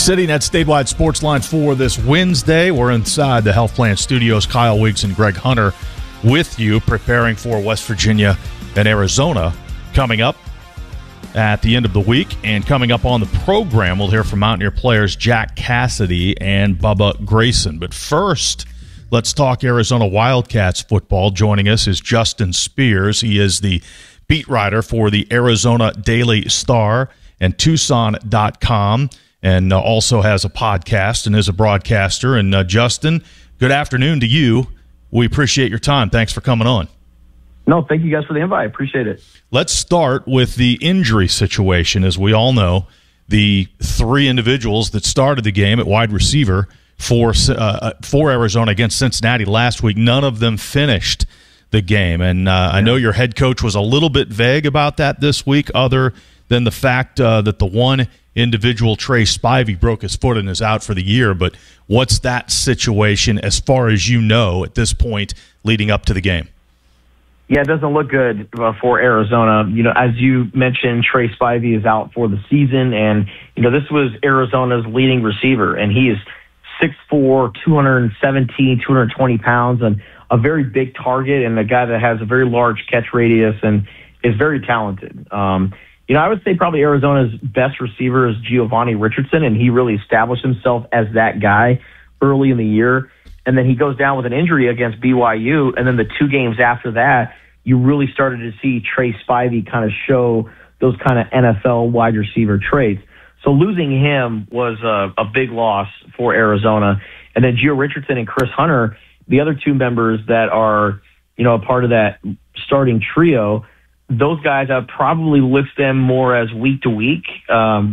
Sitting at Statewide Sports Line for this Wednesday, we're inside the Health Plan Studios. Kyle Weeks and Greg Hunter with you, preparing for West Virginia and Arizona coming up at the end of the week. And coming up on the program, we'll hear from Mountaineer players Jack Cassidy and Bubba Grayson. But first, let's talk Arizona Wildcats football. Joining us is Justin Spears. He is the beat writer for the Arizona Daily Star and Tucson.com, and also has a podcast and is a broadcaster. And Justin, good afternoon to you. We appreciate your time. Thanks for coming on. No, thank you guys for the invite. I appreciate it. Let's start with the injury situation. As we all know, the three individuals that started the game at wide receiver for Arizona against Cincinnati last week, none of them finished the game. And I know your head coach was a little bit vague about that this week, other than the fact that the one individual, Trey Spivey, broke his foot and is out for the year. But what's that situation as far as you know at this point leading up to the game? Yeah, it doesn't look good for Arizona. You know, as you mentioned, Trey Spivey is out for the season, and this was Arizona's leading receiver, and he is 6'4", 217, 220 pounds, and a very big target, and a guy that has a very large catch radius and is very talented. I would say probably Arizona's best receiver is Giovanni Richardson, and he really established himself as that guy early in the year. And then he goes down with an injury against BYU, and then the 2 games after that, you really started to see Trey Spivey kind of show those kind of NFL wide receiver traits. So losing him was a big loss for Arizona. And then Gio Richardson and Chris Hunter, the other 2 members that are, a part of that starting trio, those guys, I would probably list them more as week to week.